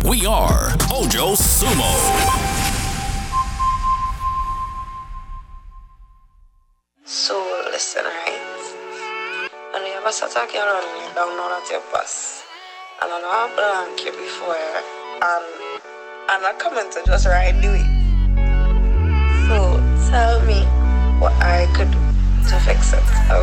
We are Ojo Sumo. So listen, right? When you have a attack you run, you don't know that you pass. And I know I blank you before and I come to just right do it. So tell me what I could do to fix it.